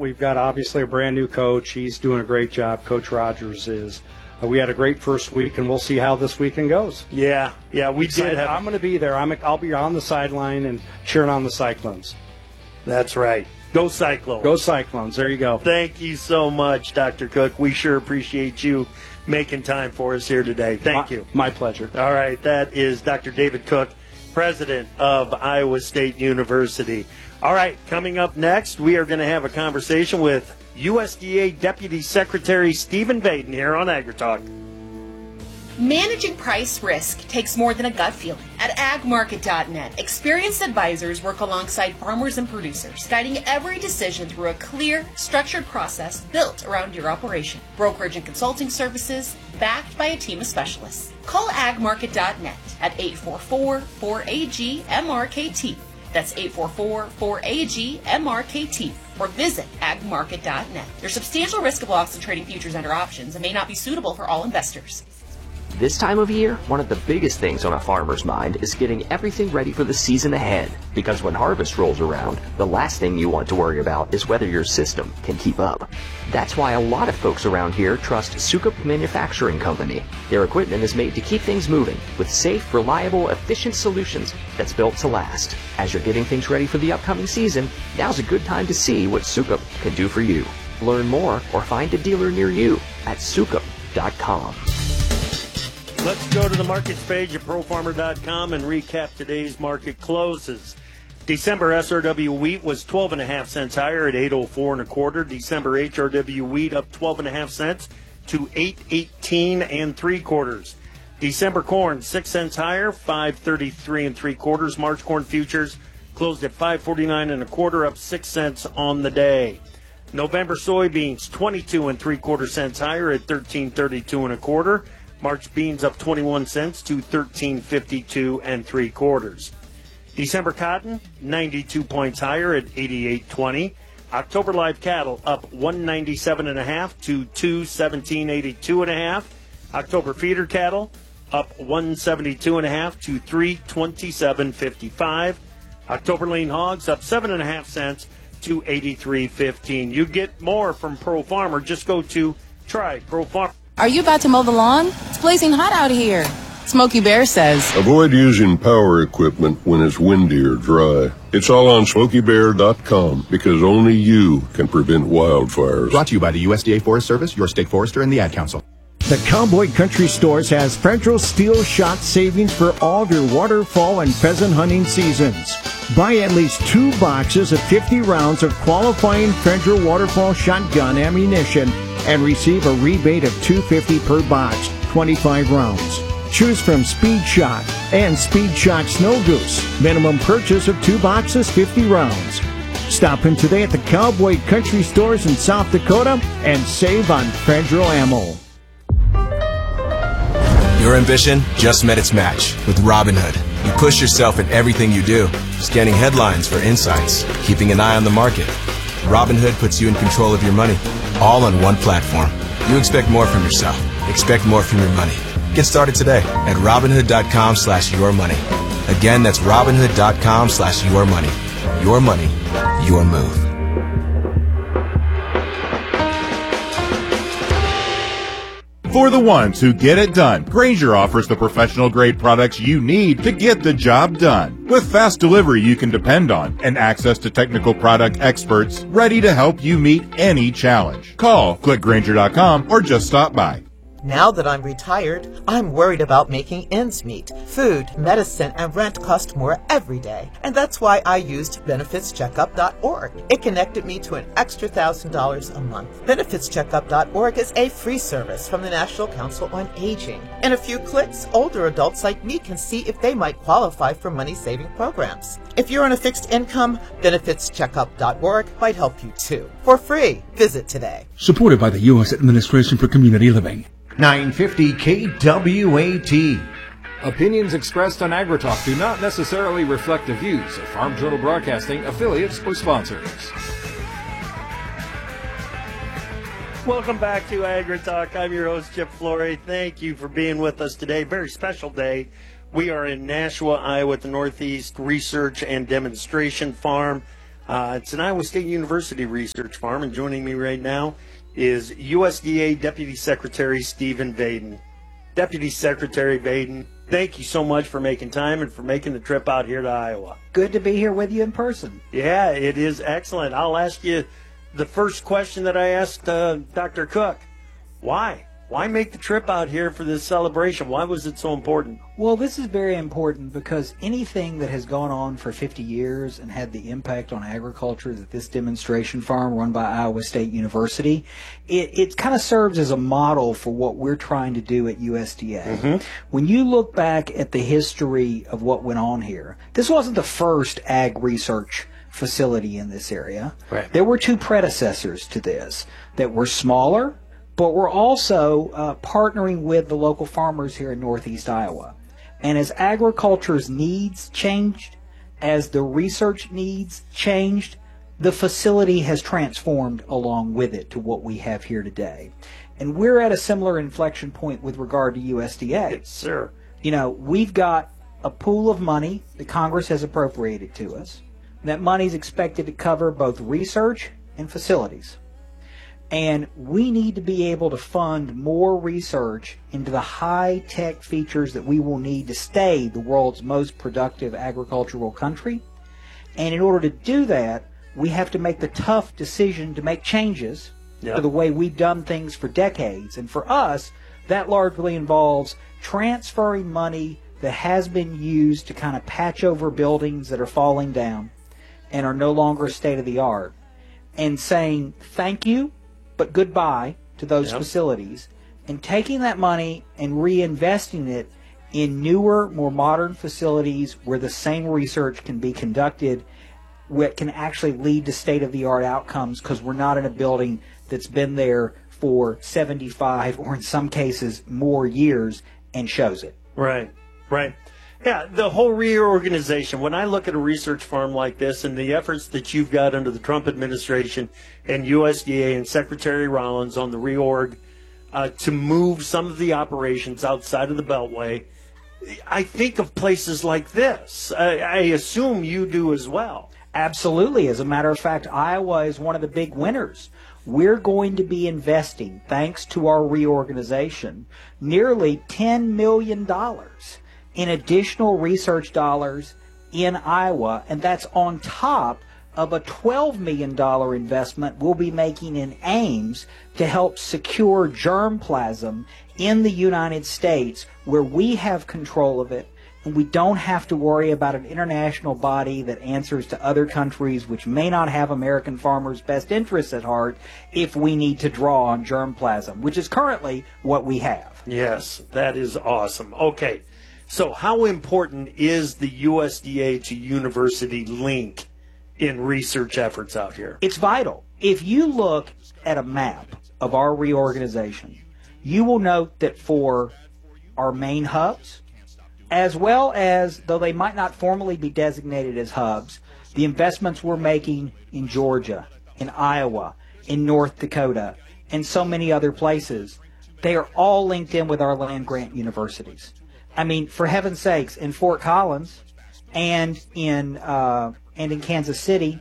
We've got obviously a brand new coach. He's doing a great job. Coach Rogers is. We had a great first week, and we'll see how this weekend goes. Yeah, we did. I'm going to be there. I'll be on the sideline and cheering on the Cyclones. That's right. Go Cyclones. Go Cyclones. There you go. Thank you so much, Dr. Cook. We sure appreciate you making time for us here today. Thank you. My pleasure. All right, that is Dr. David Cook, president of Iowa State University. All right, coming up next, we are going to have a conversation with USDA Deputy Secretary Stephen Vaden here on AgriTalk. Managing price risk takes more than a gut feeling. At agmarket.net, experienced advisors work alongside farmers and producers, guiding every decision through a clear, structured process built around your operation. Brokerage and consulting services, backed by a team of specialists. Call agmarket.net at 844-4AG-MRKT. That's 844-4AG-MRKT. Or visit agmarket.net. There's substantial risk of loss in trading futures under options and may not be suitable for all investors. This time of year, one of the biggest things on a farmer's mind is getting everything ready for the season ahead. Because when harvest rolls around, the last thing you want to worry about is whether your system can keep up. That's why a lot of folks around here trust Sukup Manufacturing Company. Their equipment is made to keep things moving with safe, reliable, efficient solutions that's built to last. As you're getting things ready for the upcoming season, now's a good time to see what Sukup can do for you. Learn more or find a dealer near you at sukup.com. Let's go to the markets page at profarmer.com and recap today's market closes. December SRW wheat was 12.5 cents higher at 8.04 1/4. December HRW wheat up 12.5 cents to 8.18 3/4. December corn 6 cents higher, 5.33 3/4. March corn futures closed at 5.49 1/4, up 6 cents on the day. November soybeans 22 3/4 cents higher at 13.32 1/4. March beans up 21 cents to 13.52 3/4. December cotton 92 points higher at 88.20. October live cattle up 197.5 to 217.82.5. October feeder cattle up 172.5 to 327.55. October lean hogs up 7.5 cents to 83.15. You get more from Pro Farmer. Just go to Try Pro Farmer. Are you about to mow the lawn? It's blazing hot out here. Smokey Bear says, avoid using power equipment when it's windy or dry. It's all on SmokeyBear.com because only you can prevent wildfires. Brought to you by the USDA Forest Service, your state forester, and the Ad Council. The Cowboy Country Stores has Federal Steel Shot savings for all of your waterfowl and pheasant hunting seasons. Buy at least 2 boxes of 50 rounds of qualifying Federal waterfowl shotgun ammunition and receive a rebate of $2.50 per box, 25 rounds. Choose from Speed Shot and Speed Shot Snow Goose. Minimum purchase of 2 boxes, 50 rounds. Stop in today at the Cowboy Country Stores in South Dakota and save on Federal ammo. Your ambition just met its match with Robinhood. You push yourself in everything you do, scanning headlines for insights, keeping an eye on the market. Robinhood puts you in control of your money, all on one platform. You expect more from yourself. Expect more from your money. Get started today at Robinhood.com/yourmoney. Again, that's Robinhood.com/yourmoney. Your money, your move. For the ones who get it done, Grainger offers the professional-grade products you need to get the job done. With fast delivery you can depend on and access to technical product experts ready to help you meet any challenge. Call, click Grainger.com, or just stop by. Now that I'm retired, I'm worried about making ends meet. Food, medicine, and rent cost more every day. And that's why I used BenefitsCheckup.org. It connected me to an extra $1,000 a month. BenefitsCheckup.org is a free service from the National Council on Aging. In a few clicks, older adults like me can see if they might qualify for money-saving programs. If you're on a fixed income, BenefitsCheckup.org might help you too. For free, visit today. Supported by the U.S. Administration for Community Living. 950 KWAT. Opinions expressed on AgriTalk do not necessarily reflect the views of Farm Journal Broadcasting, affiliates, or sponsors. Welcome back to AgriTalk. I'm your host, Chip Flory. Thank you for being with us today. Very special day. We are in Nashua, Iowa, at the Northeast Research and Demonstration Farm. It's an Iowa State University research farm, and joining me right now is USDA Deputy Secretary Stephen Vaden. Deputy Secretary Vaden, thank you so much for making time and for making the trip out here to Iowa. Good to be here with you in person. Yeah, it is excellent. I'll ask you the first question that I asked Dr. Cook. Why? Why make the trip out here for this celebration? Why was it so important? Well, this is very important because anything that has gone on for 50 years and had the impact on agriculture that this demonstration farm run by Iowa State University, it kind of serves as a model for what we're trying to do at USDA. Mm-hmm. When you look back at the history of what went on here, this wasn't the first ag research facility in this area. Right. There were two predecessors to this that were smaller, but we're also partnering with the local farmers here in Northeast Iowa. And as agriculture's needs changed, as the research needs changed, the facility has transformed along with it to what we have here today. And we're at a similar inflection point with regard to USDA. Yes, sir. You know, we've got a pool of money that Congress has appropriated to us. That money is expected to cover both research and facilities. And we need to be able to fund more research into the high-tech features that we will need to stay the world's most productive agricultural country. And in order to do that, we have to make the tough decision to make changes to the way we've done things for decades. And for us, that largely involves transferring money that has been used to kind of patch over buildings that are falling down and are no longer state-of-the-art, and saying thank you, but goodbye to those facilities, and taking that money and reinvesting it in newer, more modern facilities where the same research can be conducted, where it can actually lead to state-of-the-art outcomes, because we're not in a building that's been there for 75 or in some cases more years and shows it. Right, right. Yeah, the whole reorganization, when I look at a research farm like this and the efforts that you've got under the Trump administration and USDA and Secretary Rollins on the reorg to move some of the operations outside of the Beltway, I think of places like this. I assume you do as well. Absolutely. As a matter of fact, Iowa is one of the big winners. We're going to be investing, thanks to our reorganization, nearly $10 million in additional research dollars in Iowa, and that's on top of a $12 million investment we'll be making in Ames to help secure germplasm in the United States, where we have control of it, and we don't have to worry about an international body that answers to other countries which may not have American farmers' best interests at heart if we need to draw on germplasm, which is currently what we have. Yes, that is awesome. Okay. So how important is the USDA to university link in research efforts out here? It's vital. If you look at a map of our reorganization, you will note that for our main hubs, as well as, though they might not formally be designated as hubs, the investments we're making in Georgia, in Iowa, in North Dakota, and so many other places, they are all linked in with our land-grant universities. I mean, for heaven's sakes, in Fort Collins and in Kansas City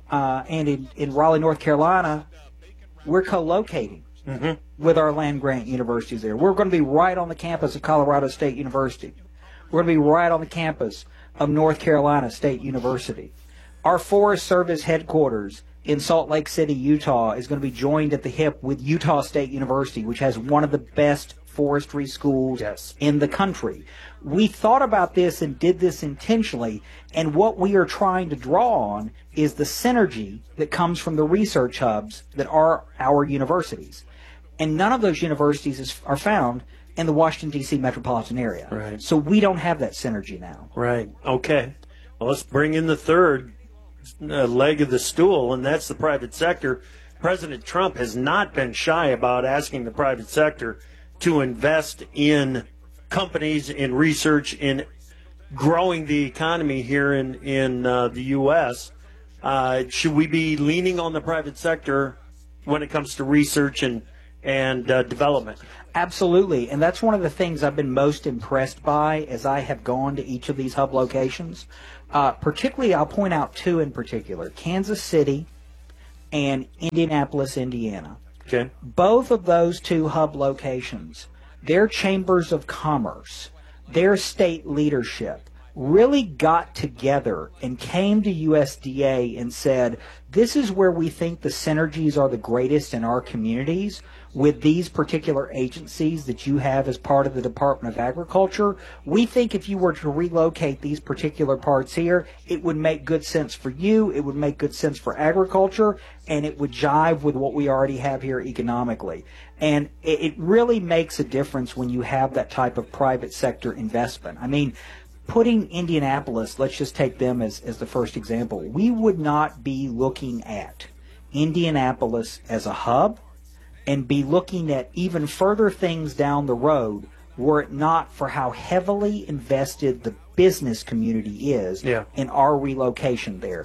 and in Raleigh, North Carolina, we're co-locating with our land-grant universities there. We're going to be right on the campus of Colorado State University. We're going to be right on the campus of North Carolina State University. Our Forest Service headquarters in Salt Lake City, Utah, is going to be joined at the hip with Utah State University, which has one of the best forestry schools in the country. We thought about this and did this intentionally, and what we are trying to draw on is the synergy that comes from the research hubs that are our universities. And none of those universities are found in the Washington, D.C. metropolitan area. Right. So we don't have that synergy now. Right. Okay. Well, let's bring in the third leg of the stool, and that's the private sector. President Trump has not been shy about asking the private sector to invest in companies, in research, in growing the economy here in the U.S. Should we be leaning on the private sector when it comes to research and and development. Absolutely, and that's one of the things I've been most impressed by as I have gone to each of these hub locations. Particularly, I'll point out two in particular, Kansas City and Indianapolis, Indiana. Okay. Both of those two hub locations, their chambers of commerce, their state leadership, really got together and came to USDA and said, this is where we think the synergies are the greatest in our communities with these particular agencies that you have as part of the Department of Agriculture. We think if you were to relocate these particular parts here, it would make good sense for you, it would make good sense for agriculture, and it would jive with what we already have here economically. And it really makes a difference when you have that type of private sector investment. I mean, putting Indianapolis, let's just take them as the first example. We would not be looking at Indianapolis as a hub and be looking at even further things down the road were it not for how heavily invested the business community is in our relocation there.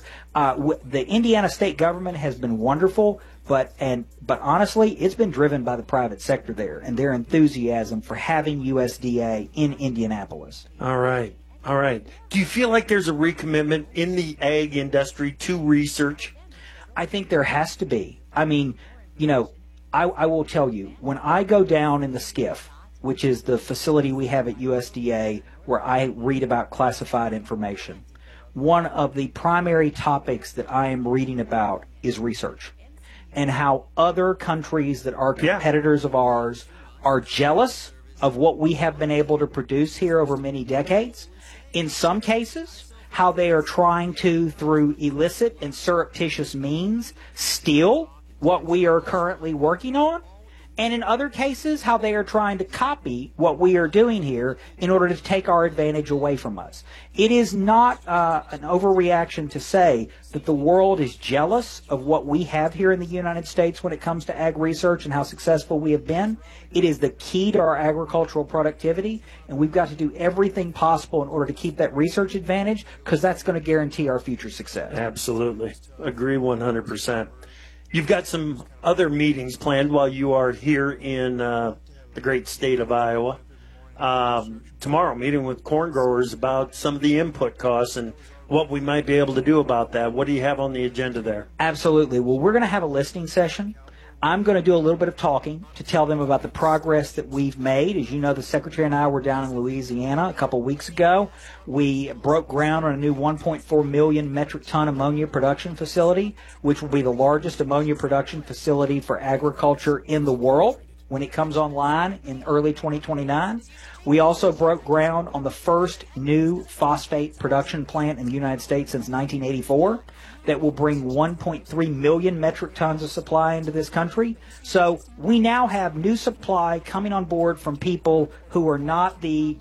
The Indiana state government has been wonderful, but honestly, it's been driven by the private sector there and their enthusiasm for having USDA in Indianapolis. All right. All right. Do you feel like there's a recommitment in the ag industry to research? I think there has to be. I mean, you know, I will tell you, when I go down in the SCIF, which is the facility we have at USDA where I read about classified information, one of the primary topics that I am reading about is research and how other countries that are competitors of ours are jealous of what we have been able to produce here over many decades. In some cases, how they are trying to, through illicit and surreptitious means, steal what we are currently working on. And in other cases, how they are trying to copy what we are doing here in order to take our advantage away from us. It is not an overreaction to say that the world is jealous of what we have here in the United States when it comes to ag research and how successful we have been. It is the key to our agricultural productivity, and we've got to do everything possible in order to keep that research advantage because that's going to guarantee our future success. Absolutely. Agree 100%. You've got some other meetings planned while you are here in the great state of Iowa. Tomorrow, meeting with corn growers about some of the input costs and what we might be able to do about that. What do you have on the agenda there? Absolutely. Well, we're going to have a listening session. I'm going to do a little bit of talking to tell them about the progress that we've made. As you know, the Secretary and I were down in Louisiana a couple weeks ago. We broke ground on a new 1.4 million metric ton ammonia production facility, which will be the largest ammonia production facility for agriculture in the world when it comes online in early 2029. We also broke ground on the first new phosphate production plant in the United States since 1984 that will bring 1.3 million metric tons of supply into this country. So we now have new supply coming on board from people who are not the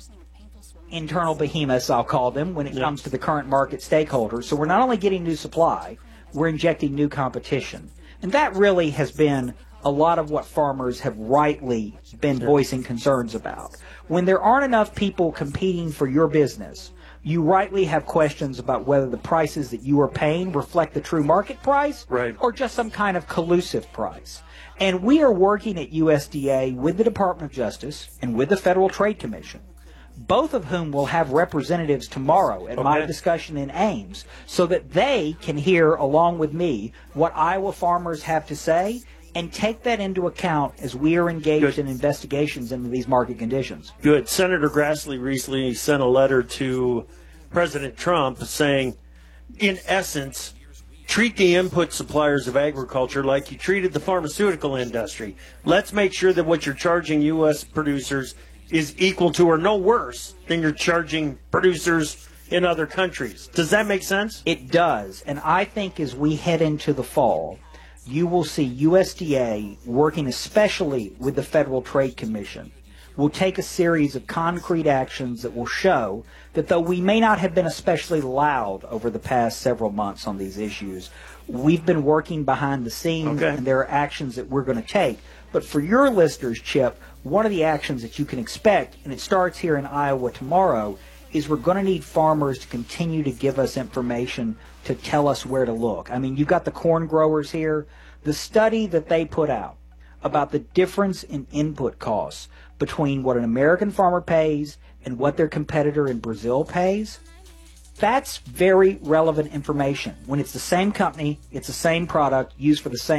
internal behemoths, I'll call them, when it comes to the current market stakeholders. So we're not only getting new supply, we're injecting new competition. And that really has been a lot of what farmers have rightly been voicing concerns about. When there aren't enough people competing for your business, you rightly have questions about whether the prices that you are paying reflect the true market price or just some kind of collusive price. And we are working at USDA with the Department of Justice and with the Federal Trade Commission, both of whom will have representatives tomorrow at my discussion in Ames, so that they can hear, along with me, what Iowa farmers have to say and take that into account as we are engaged in investigations into these market conditions. Good. Senator Grassley recently sent a letter to President Trump saying, in essence, treat the input suppliers of agriculture like you treated the pharmaceutical industry. Let's make sure that what you're charging U.S. producers is equal to or no worse than you're charging producers in other countries. Does that make sense? It does. And I think as we head into the fall, you will see USDA working especially with the Federal Trade Commission will take a series of concrete actions that will show that though we may not have been especially loud over the past several months on these issues, we've been working behind the scenes and there are actions that we're going to take. But for your listeners, Chip, one of the actions that you can expect, and it starts here in Iowa tomorrow, is we're going to need farmers to continue to give us information to tell us where to look. I mean, you've got the corn growers here. The study that they put out about the difference in input costs between what an American farmer pays and what their competitor in Brazil pays, that's very relevant information. When it's the same company, it's the same product used for the same